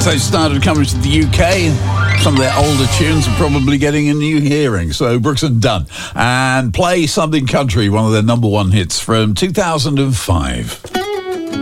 Since they started coming to the UK, some of their older tunes are probably getting a new hearing. So Brooks and Dunn, and Play Something Country, one of their number one hits from 2005.